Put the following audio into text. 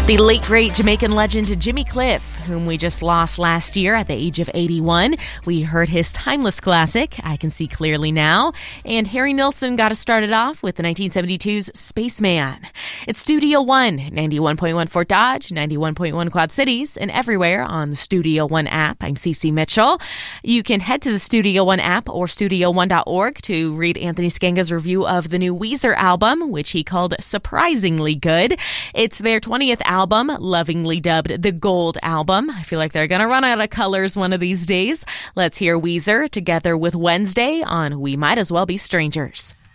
The late, great Jamaican legend Jimmy Cliff, whom we just lost last year at the age of 81. We heard his timeless classic, I Can See Clearly Now. And Harry Nilsson got us started off with the 1972's Spaceman. It's Studio One, 91.1 Fort Dodge, 91.1 Quad Cities, and everywhere on the Studio One app. I'm Cece Mitchell. You can head to the Studio One app or studio1.org to read Anthony Scanga's review of the new Weezer album, which he called surprisingly good. It's their 20th album, lovingly dubbed the Gold Album. I feel like they're going to run out of colors one of these days. Let's hear Weezer together with Wednesday on We Might As Well Be Strangers.